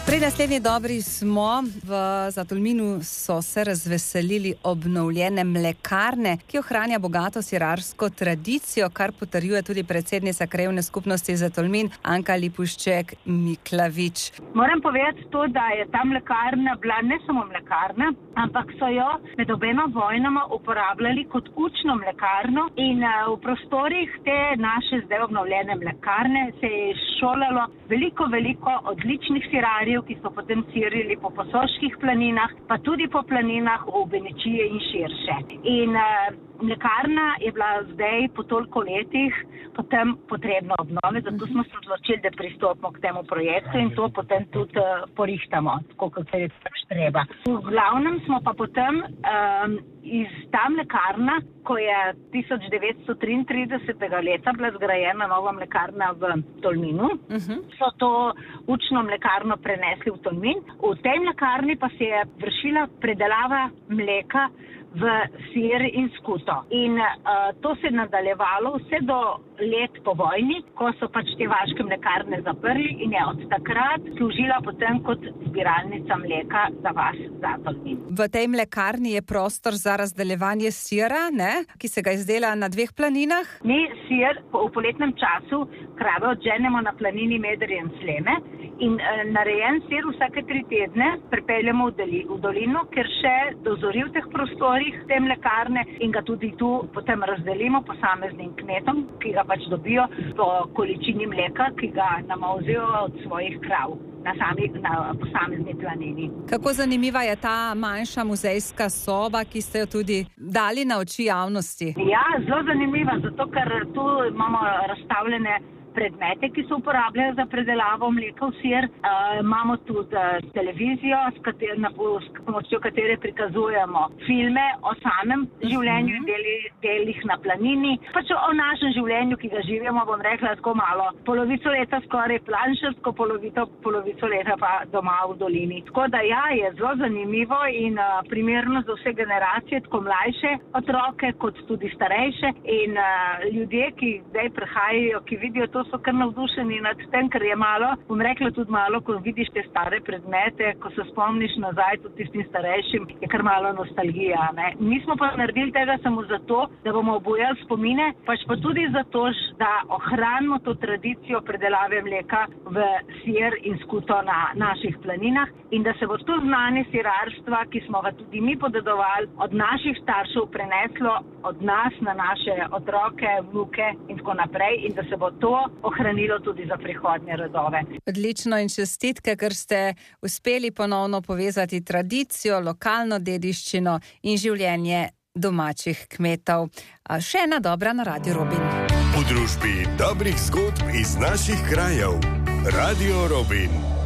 Pri naslednji dobri smo. V Zatolminu so se razveselili obnovljene mlekarne, ki ohranja bogato sirarsko tradicijo, kar potrjuje tudi predsednica Krajevne skupnosti Zatolmin Anka Lipušček-Miklavič. Moram povedati to, da je ta mlekarna bila ne samo mlekarna, ampak so jo med obema vojnama uporabljali kot učno mlekarno in v prostorih te naše zdaj obnovljene mlekarne se je šolalo veliko odličnih sirarjev, ki so potem sirili po Posoških planinah, pa tudi po planinah v Benečije in širše. In mlekarna je bila zdaj po toliko letih potem potrebno obnove, zato smo se odločili, da pristopimo k temu projektu in to potem tudi porihtamo, tako kot se je treba. V glavnem smo pa potem iz ta mlekarna, ko je 1933. leta bila zgrajena nova mlekarna v Tolminu, so to učno mlekarno prenesli v Tolmin. V tej mlekarni pa se je vršila predelava mleka v sir in skuto. In to se je nadaljevalo vse do let po vojni, ko so pač te vaške mlekarne zaprli in je od takrat služila potem kot zbiralnica mleka za vas Zatolmin. V tej mlekarni je prostor za razdeljevanje sira, ki se ga izdela na 2 planinah? Mi sir v poletnem času krave odženemo na planini Medrje in Sleme in narejen sir vsake 3 tedne pripeljemo v dolino, ker še dozori v teh prostorih te mlekarne in ga tudi tu potem razdelimo posameznim kmetom, ki ga pač dobijo po količini mleka, ki ga namazijo od svojih krav na posamezni planini. Kako zanimiva je ta manjša muzejska soba, ki ste jo tudi dali na oči javnosti? Ja, zelo zanimiva, zato ker tu imamo razstavljene predmete, ki se uporabljajo za predelavo mleka v sir. Imamo tudi televizijo, s pomočjo katere prikazujemo filme o samem življenju in delih na planini. Pač o našem življenju, ki ga živimo, bom rekla, tako malo. Polovico leta skoraj planšarsko, polovico leta pa doma v dolini. Tako da ja, je zelo zanimivo in primerno za vse generacije, tako mlajše otroke, kot tudi starejše. In ljudje, ki zdaj prihajajo, ki vidijo to, so kar navdušeni nad tem, ker je malo, bom rekla tudi malo, ko vidiš te stare predmete, ko se spomniš nazaj tudi tistim starejšim, je kar malo nostalgija. Mi smo pa naredili tega samo zato, da bomo obujali spomine, pač pa tudi zato, da ohranimo to tradicijo predelave mleka v sir in skuto na naših planinah in da se bo to znanje sirarstva, ki smo ga tudi mi podedovali, od naših staršev preneslo od nas na naše otroke, vnuke in tako naprej in da se bo to ohranilo tudi za prihodnje rodove. Odlično in čestitke, ker ste uspeli ponovno povezati tradicijo, lokalno dediščino in življenje domačih kmetov. Še ena dobra na Radiu Robin. V družbi dobrih zgodb iz naših krajev. Radio Robin.